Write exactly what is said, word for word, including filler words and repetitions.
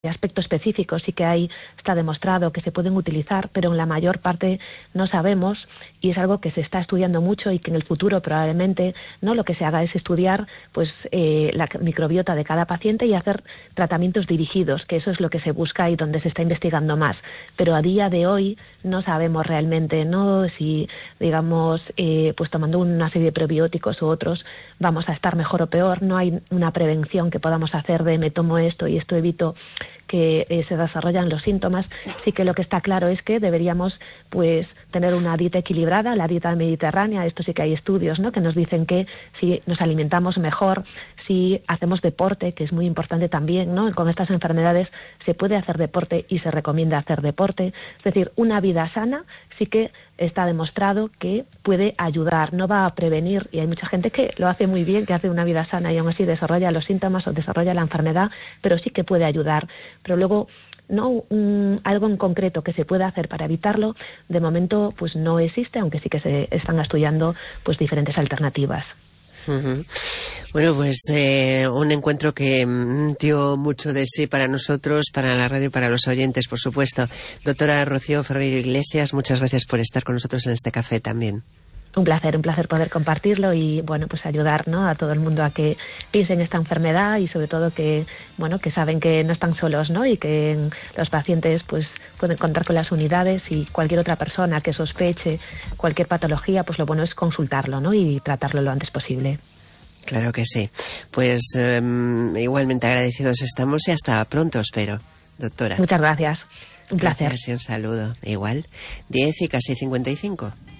aspecto específico sí que hay, está demostrado que se pueden utilizar, pero en la mayor parte no sabemos, y es algo que se está estudiando mucho y que en el futuro probablemente no lo que se haga es estudiar pues eh, la microbiota de cada paciente y hacer tratamientos dirigidos, que eso es lo que se busca y donde se está investigando más. Pero a día de hoy no sabemos realmente, no si digamos eh, pues tomando una serie de probióticos u otros vamos a estar mejor o peor. No hay una prevención que podamos hacer de me tomo esto y esto evito que eh, se desarrollan los síntomas. Sí que lo que está claro es que deberíamos pues tener una dieta equilibrada, la dieta mediterránea. Esto sí que hay estudios, ¿no?, que nos dicen que si nos alimentamos mejor, si hacemos deporte, que es muy importante también, ¿no?, con estas enfermedades se puede hacer deporte y se recomienda hacer deporte. Es decir, una vida sana sí que está demostrado que puede ayudar, no va a prevenir, y hay mucha gente que lo hace muy bien, que hace una vida sana y aún así desarrolla los síntomas o desarrolla la enfermedad, pero sí que puede ayudar. Pero luego no um, algo en concreto que se pueda hacer para evitarlo, de momento pues no existe, aunque sí que se están estudiando pues diferentes alternativas. Uh-huh. Bueno, pues eh, un encuentro que mm, dio mucho de sí para nosotros, para la radio y para los oyentes, por supuesto. Doctora Rocío Ferreiro Iglesias, muchas gracias por estar con nosotros en este café también. Un placer, un placer poder compartirlo y, bueno, pues ayudar, ¿no?, a todo el mundo a que piensen esta enfermedad y sobre todo que, bueno, que saben que no están solos, ¿no?, y que los pacientes pues pueden contar con las unidades, y cualquier otra persona que sospeche cualquier patología, pues lo bueno es consultarlo, ¿no?, y tratarlo lo antes posible. Claro que sí. Pues eh, igualmente agradecidos estamos y hasta pronto, espero, doctora. Muchas gracias. Un placer. Gracias y un saludo. Igual, diez y casi cincuenta y cinco.